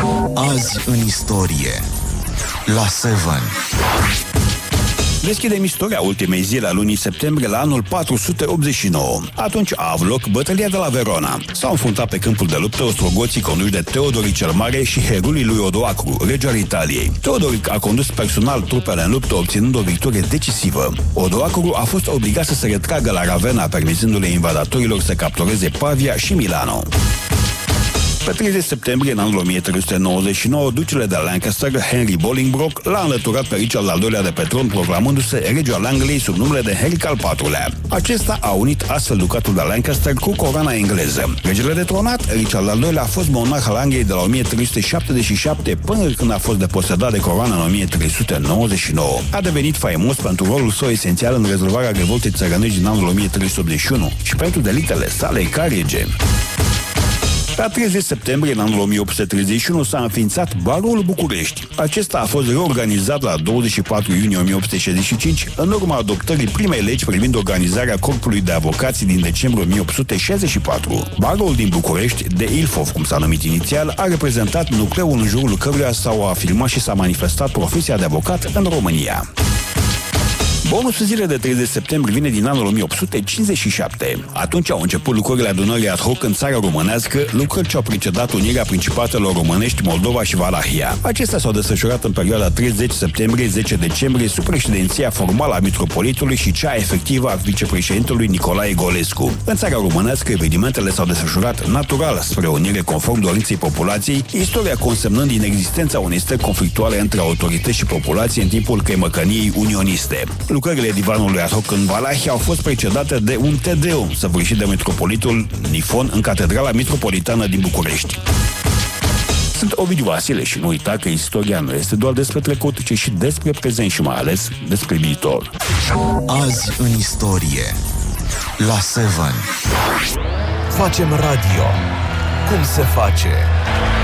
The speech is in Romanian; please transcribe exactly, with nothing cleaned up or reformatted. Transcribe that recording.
Azi în istorie la Seven. Deschidem istoria ultimei zile a lunii septembrie la anul patru sute optzeci și nouă. Atunci a avut loc bătălia de la Verona. S-au înfruntat pe câmpul de luptă ostrogoții conduși de Teodoric cel Mare și herulii lui Odoacru, rege al Italiei. Teodoric a condus personal trupele în luptă, obținând o victorie decisivă. Odoacru a fost obligat să se retragă la Ravenna, permițându-le invadatorilor să captureze Pavia și Milano. Pe treizeci septembrie, în anul o mie trei sute nouăzeci și nouă, ducele de Lancaster, Henry Bolingbroke, l-a înlăturat pe Richard al doilea de pe tron, proclamându-se rege al Angliei sub numele de Henric al patrulea. Acesta a unit astfel ducatul de Lancaster cu coroana engleză. Regele detronat, Richard al doilea, a fost monarh al Angliei de la o mie trei sute șaptezeci și șapte până când a fost deposedat de coroană în o mie trei sute nouăzeci și nouă. A devenit faimos pentru rolul său esențial în rezolvarea revoltei țărănești din anul o mie trei sute optzeci și unu și pentru delictele sale ca rege. La treizeci septembrie, în anul o mie opt sute treizeci și unu, s-a înființat Barul București. Acesta a fost reorganizat la douăzeci și patru iunie o mie opt sute șaizeci și cinci, în urma adoptării primei legi privind organizarea Corpului de Avocații din decembrie o mie opt sute șaizeci și patru. Barul din București, de Ilfov, cum s-a numit inițial, a reprezentat nucleul în jurul căruia s-au afirmat și s-a manifestat profesia de avocat în România. Bonusul zilei de treizeci septembrie vine din anul o mie opt sute cincizeci și șapte. Atunci au început lucrările adunării ad hoc în țara românească, lucrări ce au precedat unirea principatelor românești, Moldova și Valahia. Acestea s-au desfășurat în perioada treizeci septembrie - zece decembrie sub președinția formală a mitropolitului și cea efectivă a vicepreședintelui Nicolae Golescu. În țara românească, evenimentele s-au desfășurat natural spre unire conform dorinței populației, istoria consemnând inexistența unei stări conflictuale între autorități și populație în timpul căimăcăniei unioniste. Lucrările divanului ad hoc în Valahia au fost precedate de un Te Deum săvârșit de mitropolitul Nifon în Catedrala Mitropolitană din București. Sunt Ovidiu Vasile și nu uita că istoria nu este doar despre trecut, ci și despre prezent și mai ales despre viitor. Azi în istorie la Seven. Facem radio. Cum se face?